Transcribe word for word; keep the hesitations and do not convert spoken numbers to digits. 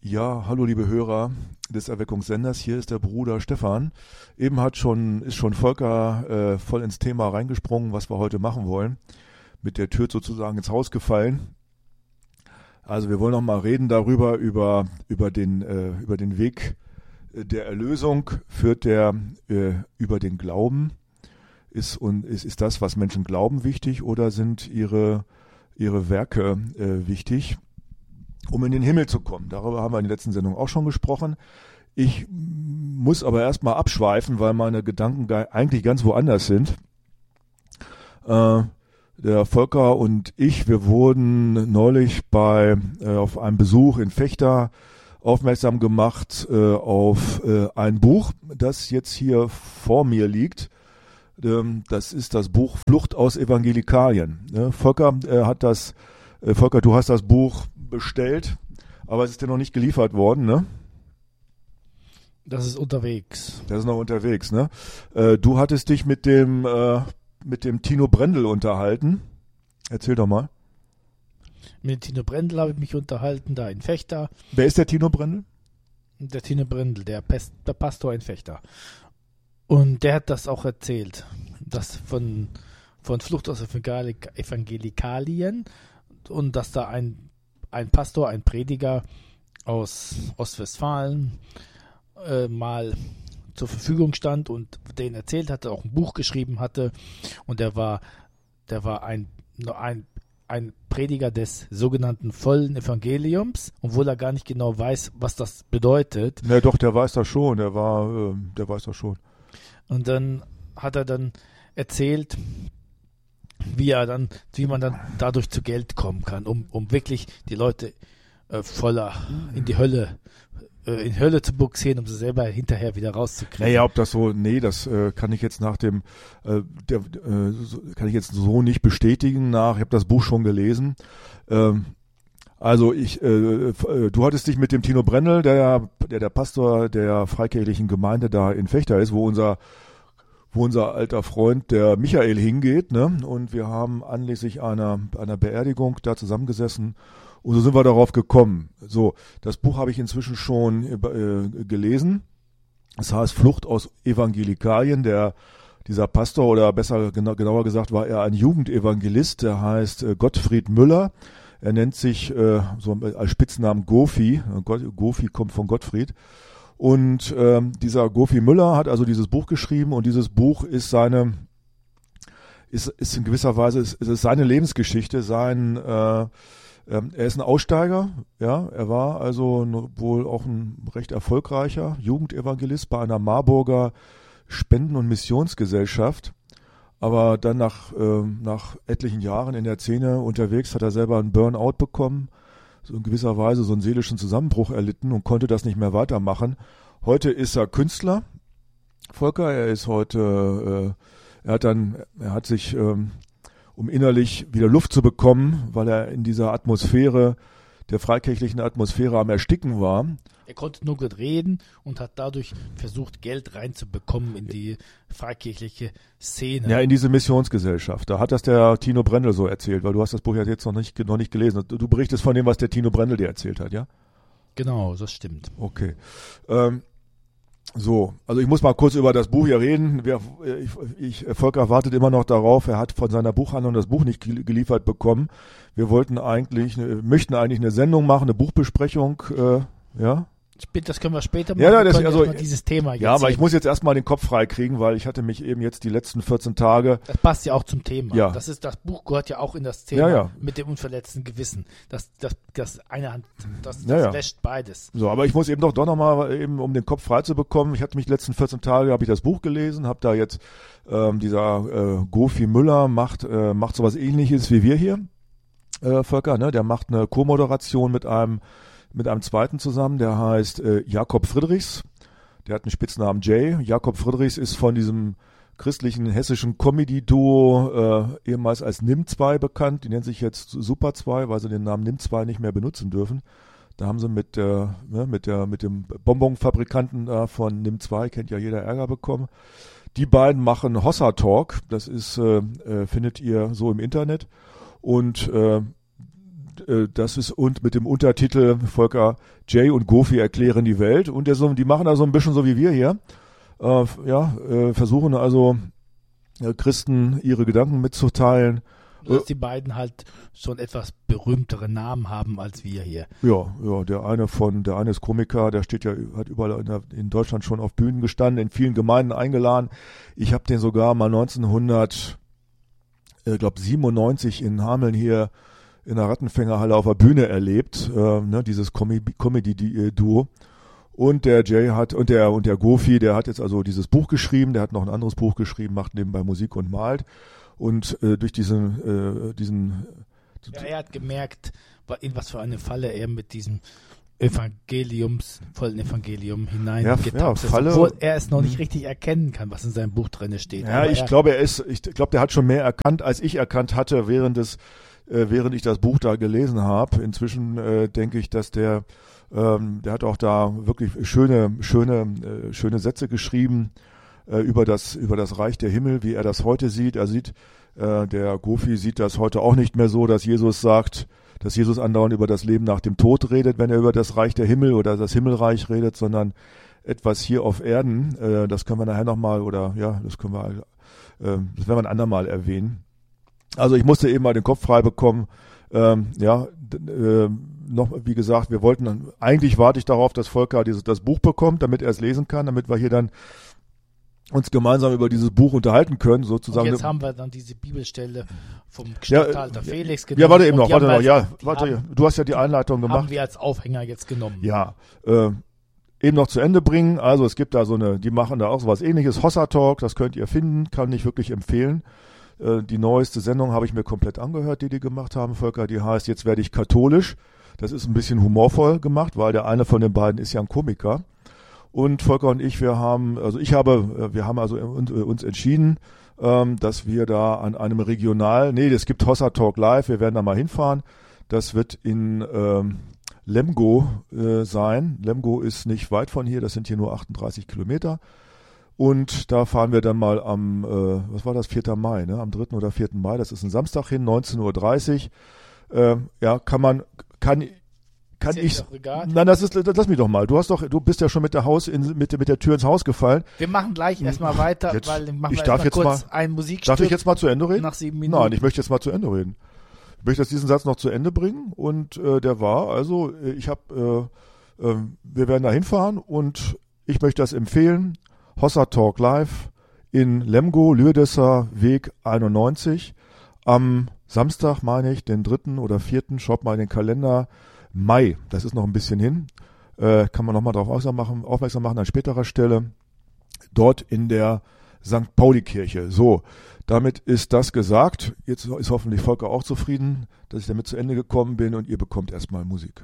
Ja, hallo liebe Hörer des Erweckungssenders, hier ist der Bruder Stefan. Eben hat schon, ist schon Volker äh, voll ins Thema reingesprungen, was wir heute machen wollen. Mit der Tür sozusagen ins Haus gefallen. Also wir wollen noch mal reden darüber, über, über, den, äh, über den Weg der Erlösung, führt der äh, über den Glauben. Ist, und, ist, ist das, was Menschen glauben, wichtig oder sind ihre, ihre Werke äh, wichtig? Um in den Himmel zu kommen. Darüber haben wir in der letzten Sendung auch schon gesprochen. Ich muss aber erstmal abschweifen, weil meine Gedanken eigentlich ganz woanders sind. Äh, der Volker und ich, wir wurden neulich bei äh, auf einem Besuch in Vechta aufmerksam gemacht äh, auf äh, ein Buch, das jetzt hier vor mir liegt. Ähm, das ist das Buch Flucht aus Evangelikalien. Ja, Volker äh, hat das, äh, Volker, du hast das Buch bestellt, aber es ist dir noch nicht geliefert worden, ne? Das ist unterwegs. Das ist noch unterwegs, ne? Äh, du hattest dich mit dem äh, mit dem Tino Brendel unterhalten. Erzähl doch mal. Mit Tino Brendel habe ich mich unterhalten, da in Vechta. Wer ist der Tino Brendel? Der Tino Brendel, der, Pest, der Pastor in Vechta. Und der hat das auch erzählt, dass von, von Flucht aus Evangelikalien und dass da ein ein Pastor, ein Prediger aus Ostwestfalen äh, mal zur Verfügung stand und den erzählt hatte, auch ein Buch geschrieben hatte und der war, der war ein, ein, ein Prediger des sogenannten vollen Evangeliums, obwohl er gar nicht genau weiß, was das bedeutet. Ja, doch, der weiß das schon, der war, äh, der weiß das schon. Und dann hat er dann erzählt, wie er dann, wie man dann dadurch zu Geld kommen kann, um, um wirklich die Leute äh, voller in die Hölle, äh, in Hölle zu buxieren, um sie selber hinterher wieder rauszukriegen. Naja, ob das so, nee, das äh, kann ich jetzt nach dem, äh, der, äh, so, kann ich jetzt so nicht bestätigen nach, ich habe das Buch schon gelesen. Ähm, also ich, äh, du hattest dich mit dem Tino Brendel, der, der der Pastor der freikirchlichen Gemeinde da in Vechta ist, wo unser wo unser alter Freund, der Michael, hingeht, ne? Und wir haben anlässlich einer, einer Beerdigung da zusammengesessen und so sind wir darauf gekommen. So, das Buch habe ich inzwischen schon äh, gelesen. Es heißt Flucht aus Evangelikalien. Der, dieser Pastor, oder besser genau, genauer gesagt, war er ein Jugendevangelist, der heißt äh, Gottfried Müller. Er nennt sich äh, so als Spitznamen Gofi. Gofi kommt von Gottfried. Und ähm, dieser Gofi Müller hat also dieses Buch geschrieben und dieses Buch ist seine, ist, ist in gewisser Weise, ist, ist seine Lebensgeschichte, sein, äh, äh, er ist ein Aussteiger, ja, er war also wohl auch ein recht erfolgreicher Jugendevangelist bei einer Marburger Spenden- und Missionsgesellschaft, aber dann nach, äh, nach etlichen Jahren in der Szene unterwegs hat er selber einen Burnout bekommen, so in gewisser Weise so einen seelischen Zusammenbruch erlitten und konnte das nicht mehr weitermachen. Heute ist er Künstler, Volker, er ist heute, äh, er hat dann, er hat sich, ähm, um innerlich wieder Luft zu bekommen, weil er in dieser Atmosphäre, der freikirchlichen Atmosphäre am Ersticken war. Er konnte nur gut reden und hat dadurch versucht, Geld reinzubekommen in die freikirchliche Szene. Ja, in diese Missionsgesellschaft. Da hat das der Tino Brendel so erzählt, weil du hast das Buch ja jetzt noch nicht, noch nicht gelesen. Du, du berichtest von dem, was der Tino Brendel dir erzählt hat, ja? Genau, das stimmt. Okay. Ähm, so, also ich muss mal kurz über das Buch hier reden. Wir, ich, ich, Volker wartet immer noch darauf. Er hat von seiner Buchhandlung das Buch nicht geliefert bekommen. Wir wollten eigentlich, möchten eigentlich eine Sendung machen, eine Buchbesprechung, äh, ja? Ich bitte, das können wir später machen. Ja, wir das, können also, mal dieses Thema jetzt ja, aber ich sehen. muss jetzt erstmal den Kopf frei kriegen, weil ich hatte mich eben jetzt die letzten vierzehn Tage. Das passt ja auch zum Thema. Ja. Das ist, das Buch gehört ja auch in das Thema Ja, ja. mit dem unverletzten Gewissen. Das, das, das eine Hand, das, das Ja, ja. wäscht beides. So, aber ich muss eben doch doch nochmal eben, um den Kopf frei zu bekommen. Ich hatte mich die letzten vierzehn Tage, habe ich das Buch gelesen, habe da jetzt ähm, dieser äh, Gofi Müller macht äh, macht sowas Ähnliches wie wir hier, äh, Volker, ne? Der macht eine Co-Moderation mit einem mit einem zweiten zusammen, der heißt äh, Jakob Friedrichs. Der hat einen Spitznamen Jay. Jakob Friedrichs ist von diesem christlichen hessischen Comedy-Duo äh, ehemals als Nimm zwei bekannt. Die nennt sich jetzt Super zwei, weil sie den Namen Nimm zwei nicht mehr benutzen dürfen. Da haben sie mit, äh, ne, mit, der, mit dem Bonbon-Fabrikanten äh, von Nimm zwei, kennt ja jeder, Ärger bekommen. Die beiden machen Hossa Talk. Das ist, äh, äh, findet ihr so im Internet. Und äh, äh, das ist und mit dem Untertitel Volker Jay und Goofy erklären die Welt. Und der so, die machen da so ein bisschen so wie wir hier. Äh, ja, äh, versuchen also äh, Christen ihre Gedanken mitzuteilen. Dass die beiden halt schon etwas berühmtere Namen haben als wir hier. Ja, ja, der eine von, der eine ist Komiker, der steht ja, hat überall in, der, in Deutschland schon auf Bühnen gestanden, in vielen Gemeinden eingeladen. Ich habe den sogar mal neunzehnhundert, ich glaube siebenundneunzig in Hameln hier in der Rattenfängerhalle auf der Bühne erlebt, äh, ne, dieses Comedy-Duo. Und der Jay hat, und der, und der Goofy, der hat jetzt also dieses Buch geschrieben, der hat noch ein anderes Buch geschrieben, macht nebenbei Musik und malt. Und äh, durch diesen, äh, diesen ja, er hat gemerkt, in was für eine Falle er mit diesem Evangeliums, vollen Evangelium hineingetappt ja, ja, ist, Falle, obwohl er es noch nicht richtig erkennen kann, was in seinem Buch drin steht. Ja, Aber ich er, glaube, er ist, ich glaube, der hat schon mehr erkannt, als ich erkannt hatte, während des, äh, während ich das Buch da gelesen habe. Inzwischen äh, denke ich, dass der, ähm, der hat auch da wirklich schöne, schöne, äh, schöne Sätze geschrieben über das über das Reich der Himmel, wie er das heute sieht. Er sieht, äh, der Goofy sieht das heute auch nicht mehr so, dass Jesus sagt, dass Jesus andauernd über das Leben nach dem Tod redet, wenn er über das Reich der Himmel oder das Himmelreich redet, sondern etwas hier auf Erden. Äh, das können wir nachher nochmal oder ja, das können wir, äh, das werden wir ein andermal erwähnen. Also ich musste eben mal den Kopf frei bekommen. Ähm, ja, äh, noch, wie gesagt, wir wollten, eigentlich warte ich darauf, dass Volker dieses, das Buch bekommt, damit er es lesen kann, damit wir hier dann uns gemeinsam über dieses Buch unterhalten können, sozusagen. Und jetzt haben wir dann diese Bibelstelle vom ja, Statthalter Felix genommen. Ja, warte eben noch, warte noch, ja, die warte, haben, du hast ja die Einleitung gemacht. Haben wir als Aufhänger jetzt genommen. Ja, äh, eben noch zu Ende bringen, also es gibt da so eine, die machen da auch so was ähnliches, Hossa Talk, das könnt ihr finden, kann ich wirklich empfehlen. Äh, die neueste Sendung habe ich mir komplett angehört, die die gemacht haben, Volker, die heißt Jetzt werde ich katholisch. Das ist ein bisschen humorvoll gemacht, weil der eine von den beiden ist ja ein Komiker. Und Volker und ich, wir haben, also ich habe, wir haben also uns entschieden, ähm, dass wir da an einem Regional, nee, es gibt Hossa Talk Live, wir werden da mal hinfahren. Das wird in ähm, Lemgo äh, sein. Lemgo ist nicht weit von hier, das sind hier nur achtunddreißig Kilometer. Und da fahren wir dann mal am, äh, was war das, vierten Mai, ne? Am dritten oder vierten Mai, das ist ein Samstag hin, neunzehn Uhr dreißig. Äh, ja, kann man, kann Kann ich, nein, das ist, das, lass mich doch mal. Du hast doch, du bist ja schon mit der Haus, in, mit, mit der Tür ins Haus gefallen. Wir machen gleich erstmal weiter, jetzt, weil machen ich wir darf mal jetzt kurz mal, ein Musikstück. Darf ich jetzt mal zu Ende reden? Nach sieben Minuten. Nein, ich möchte jetzt mal zu Ende reden. Ich möchte jetzt diesen Satz noch zu Ende bringen und äh, der war, also ich habe, äh, äh, wir werden da hinfahren und ich möchte das empfehlen. Hossa Talk Live in Lemgo, Lürdesser Weg einundneunzig. Am Samstag, meine ich, den dritten oder vierten, schaut mal in den Kalender. Mai, das ist noch ein bisschen hin, äh, kann man nochmal darauf aufmerksam machen, aufmerksam machen an späterer Stelle, dort in der Sankt Pauli-Kirche. So, damit ist das gesagt. Jetzt ist hoffentlich Volker auch zufrieden, dass ich damit zu Ende gekommen bin und ihr bekommt erstmal Musik.